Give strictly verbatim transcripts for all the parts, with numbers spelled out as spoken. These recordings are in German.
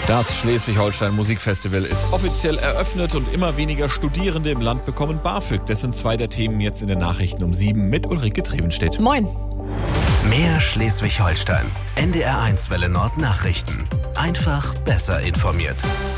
Das Schleswig-Holstein Musikfestival ist offiziell eröffnet und immer weniger Studierende im Land bekommen BAföG. Das sind zwei der Themen jetzt in den Nachrichten um sieben mit Ulrike Trevenstedt. Moin. Mehr Schleswig-Holstein. N D R eins Welle Nord Nachrichten. Einfach besser informiert.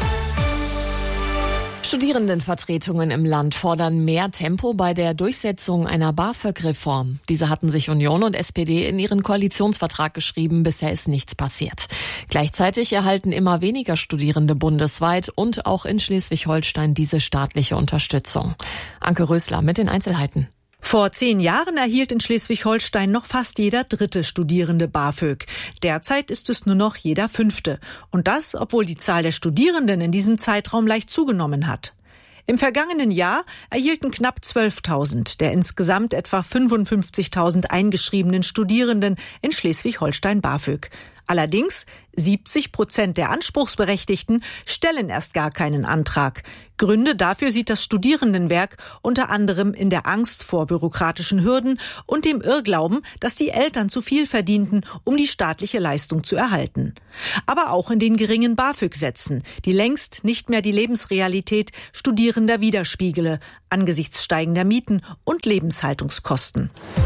Studierendenvertretungen im Land fordern mehr Tempo bei der Durchsetzung einer BAföG-Reform. Diese hatten sich Union und S P D in ihren Koalitionsvertrag geschrieben. Bisher ist nichts passiert. Gleichzeitig erhalten immer weniger Studierende bundesweit und auch in Schleswig-Holstein diese staatliche Unterstützung. Anke Rösler mit den Einzelheiten. Vor zehn Jahren erhielt in Schleswig-Holstein noch fast jeder dritte Studierende BAföG. Derzeit ist es nur noch jeder fünfte. Und das, obwohl die Zahl der Studierenden in diesem Zeitraum leicht zugenommen hat. Im vergangenen Jahr erhielten knapp zwölftausend der insgesamt etwa fünfundfünfzigtausend eingeschriebenen Studierenden in Schleswig-Holstein BAföG. Allerdings siebzig Prozent der Anspruchsberechtigten stellen erst gar keinen Antrag. Gründe dafür sieht das Studierendenwerk unter anderem in der Angst vor bürokratischen Hürden und dem Irrglauben, dass die Eltern zu viel verdienten, um die staatliche Leistung zu erhalten. Aber auch in den geringen BAföG-Sätzen, die längst nicht mehr die Lebensrealität Studierender widerspiegele, angesichts steigender Mieten und Lebenshaltungskosten.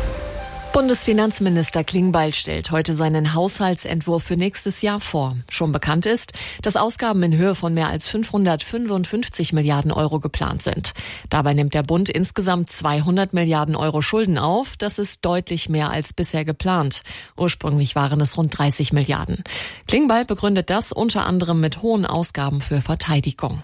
Bundesfinanzminister Klingbeil stellt heute seinen Haushaltsentwurf für nächstes Jahr vor. Schon bekannt ist, dass Ausgaben in Höhe von mehr als fünfhundertfünfundfünfzig Milliarden Euro geplant sind. Dabei nimmt der Bund insgesamt zweihundert Milliarden Euro Schulden auf. Das ist deutlich mehr als bisher geplant. Ursprünglich waren es rund dreißig Milliarden. Klingbeil begründet das unter anderem mit hohen Ausgaben für Verteidigung.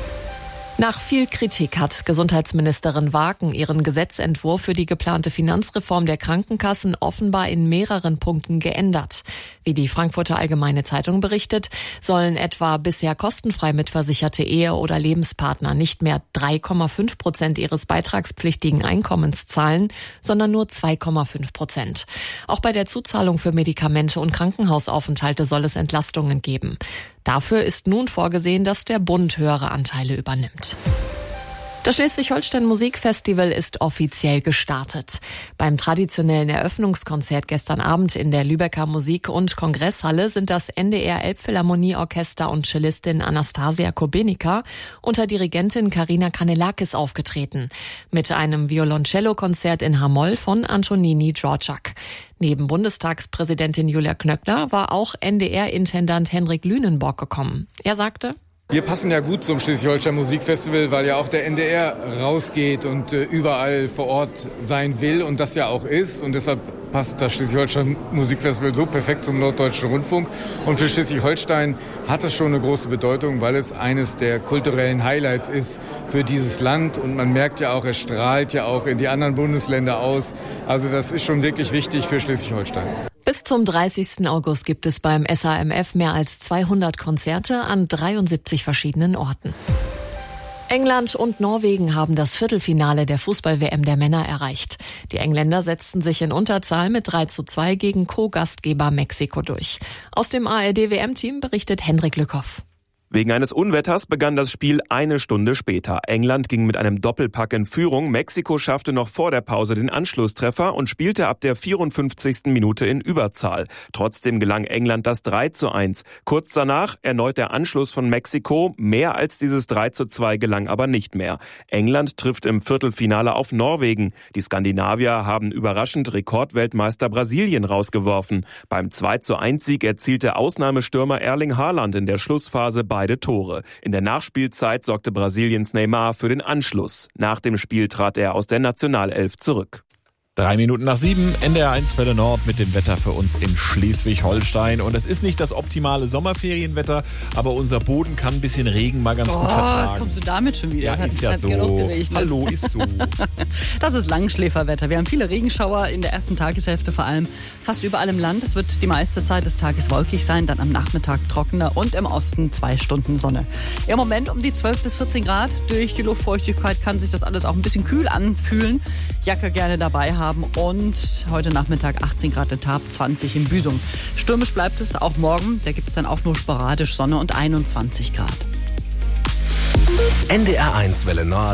Nach viel Kritik hat Gesundheitsministerin Waaken ihren Gesetzentwurf für die geplante Finanzreform der Krankenkassen offenbar in mehreren Punkten geändert. Wie die Frankfurter Allgemeine Zeitung berichtet, sollen etwa bisher kostenfrei mitversicherte Ehe- oder Lebenspartner nicht mehr drei Komma fünf Prozent ihres beitragspflichtigen Einkommens zahlen, sondern nur zwei Komma fünf Prozent. Auch bei der Zuzahlung für Medikamente und Krankenhausaufenthalte soll es Entlastungen geben. Dafür ist nun vorgesehen, dass der Bund höhere Anteile übernimmt. Das Schleswig-Holstein Musikfestival ist offiziell gestartet. Beim traditionellen Eröffnungskonzert gestern Abend in der Lübecker Musik- und Kongresshalle sind das N D R Elbphilharmonieorchester und Cellistin Anastasia Kobenica unter Dirigentin Karina Kanellakis aufgetreten. Mit einem Violoncello-Konzert in H-Moll von Antonini Dvorak. Neben Bundestagspräsidentin Julia Knöckler war auch N D R-Intendant Henrik Lünenborg gekommen. Er sagte: Wir passen ja gut zum Schleswig-Holstein Musikfestival, weil ja auch der N D R rausgeht und äh, überall vor Ort sein will und das ja auch ist. Und deshalb passt das Schleswig-Holstein Musikfestival so perfekt zum Norddeutschen Rundfunk. Und für Schleswig-Holstein hat es schon eine große Bedeutung, weil es eines der kulturellen Highlights ist für dieses Land. Und man merkt ja auch, es strahlt ja auch in die anderen Bundesländer aus. Also das ist schon wirklich wichtig für Schleswig-Holstein. Bis zum dreißigsten August gibt es beim S A M F mehr als zweihundert Konzerte an dreiundsiebzig verschiedenen Orten. England und Norwegen haben das Viertelfinale der Fußball-W M der Männer erreicht. Die Engländer setzten sich in Unterzahl mit drei zu zwei gegen Co-Gastgeber Mexiko durch. Aus dem A R D-W M-Team berichtet Hendrik Lückhoff. Wegen eines Unwetters begann das Spiel eine Stunde später. England ging mit einem Doppelpack in Führung. Mexiko schaffte noch vor der Pause den Anschlusstreffer und spielte ab der vierundfünfzigsten Minute in Überzahl. Trotzdem gelang England das drei zu eins. Kurz danach erneut der Anschluss von Mexiko. Mehr als dieses drei zu zwei gelang aber nicht mehr. England trifft im Viertelfinale auf Norwegen. Die Skandinavier haben überraschend Rekordweltmeister Brasilien rausgeworfen. Beim zwei zu eins Sieg erzielte Ausnahmestürmer Erling Haaland in der Schlussphase beide Tore. In der Nachspielzeit sorgte Brasiliens Neymar für den Anschluss. Nach dem Spiel trat er aus der Nationalelf zurück. Drei Minuten nach sieben, N D R eins Welle Nord mit dem Wetter für uns in Schleswig-Holstein. Und es ist nicht das optimale Sommerferienwetter, aber unser Boden kann ein bisschen Regen mal ganz oh, gut vertragen. Kommst du damit schon wieder? Ja, das ist ja so. Hallo, ist so. Das ist Langschläferwetter. Wir haben viele Regenschauer in der ersten Tageshälfte, vor allem fast überall im Land. Es wird die meiste Zeit des Tages wolkig sein, dann am Nachmittag trockener und im Osten zwei Stunden Sonne. Im Moment um die zwölf bis vierzehn Grad. Durch die Luftfeuchtigkeit kann sich das alles auch ein bisschen kühl anfühlen. Jacke gerne dabei haben. Und heute Nachmittag achtzehn Grad in Tarp, zwanzig in Büsum. Stürmisch bleibt es auch morgen. Da gibt es dann auch nur sporadisch Sonne und einundzwanzig Grad. N D R eins Welle Nord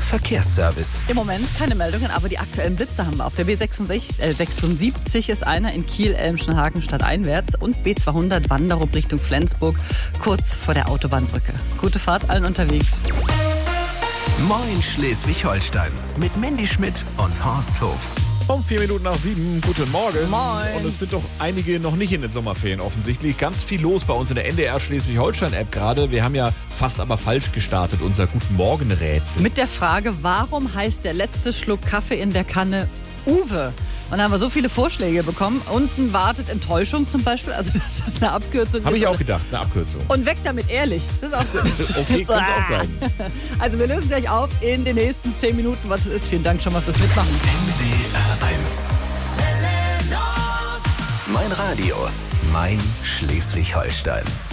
Verkehrsservice. Im Moment keine Meldungen, aber die aktuellen Blitze haben wir. Auf der B sechsundsechzig, äh, sechsundsiebzig ist einer in Kiel-Elmschenhagen stadteinwärts und B zweihundert Wanderup Richtung Flensburg, kurz vor der Autobahnbrücke. Gute Fahrt allen unterwegs. Moin Schleswig-Holstein mit Mandy Schmidt und Horst Hof. Um vier Minuten nach sieben, guten Morgen. Moin. Und es sind doch einige noch nicht in den Sommerferien offensichtlich. Ganz viel los bei uns in der N D R Schleswig-Holstein-App gerade. Wir haben ja fast aber falsch gestartet, unser Guten Morgen-Rätsel. Mit der Frage, warum heißt der letzte Schluck Kaffee in der Kanne Uwe? Und da haben wir so viele Vorschläge bekommen. Unten wartet Enttäuschung zum Beispiel. Also das ist eine Abkürzung. Habe ich auch gedacht, eine Abkürzung. Und weg damit, ehrlich. Das ist auch gut. Okay, kann es auch sein. Also wir lösen gleich auf in den nächsten zehn Minuten, was es ist. Vielen Dank schon mal fürs Mitmachen. N D R eins. Mein Radio, mein Schleswig-Holstein.